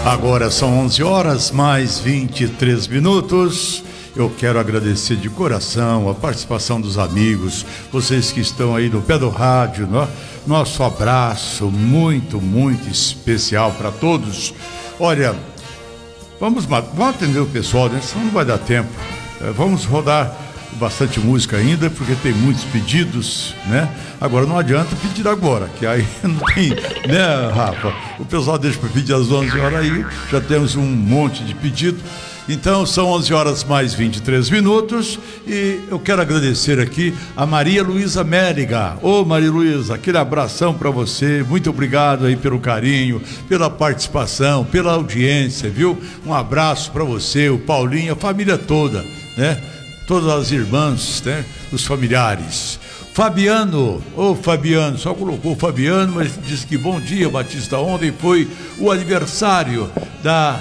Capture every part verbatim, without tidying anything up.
Agora são onze horas mais vinte e três minutos. Eu quero agradecer de coração a participação dos amigos, vocês que estão aí no pé do rádio, né? Nosso abraço muito, muito especial para todos. Olha, vamos, vamos atender o pessoal, né? Senão não vai dar tempo. Vamos rodar bastante música ainda, porque tem muitos pedidos, né? Agora não adianta pedir agora, que aí não tem, né, Rafa? O pessoal deixa para pedir às onze horas aí, já temos um monte de pedido. Então são onze horas mais vinte e três minutos e eu quero agradecer aqui a Maria Luísa Mériga. Ô Maria Luísa, aquele abração para você, muito obrigado aí pelo carinho, pela participação, pela audiência, viu? Um abraço para você, o Paulinho, a família toda, né? Todas as irmãs, né? Os familiares. Fabiano, ô Fabiano, só colocou o Fabiano, mas disse que bom dia, Batista. Ontem foi o aniversário da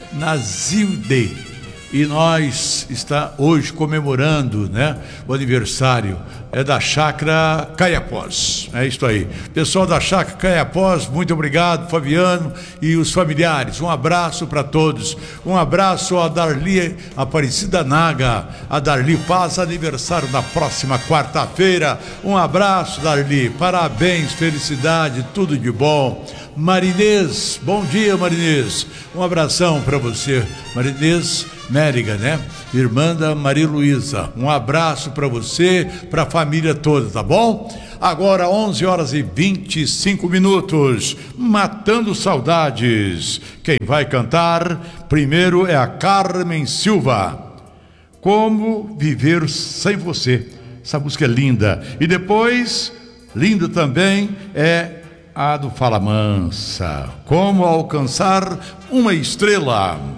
Nazilde e nós está hoje comemorando, né, o aniversário é da Chácara Caiapós. É isso aí. Pessoal da Chácara Caiapós, muito obrigado, Fabiano e os familiares. Um abraço para todos. Um abraço a Darli Aparecida Naga. A Darli faz aniversário na próxima quarta-feira. Um abraço, Darli. Parabéns, felicidade, tudo de bom. Marinês, bom dia, Marinês. Um abração para você, Marinês Mériga, né? Irmã da Maria Luísa. Um abraço para você, para a família toda, tá bom? Agora onze horas e vinte e cinco minutos. Matando saudades. Quem vai cantar primeiro é a Carmen Silva. Como viver sem você. Essa música é linda. E depois, linda também é a do Fala Mansa. Como alcançar uma estrela.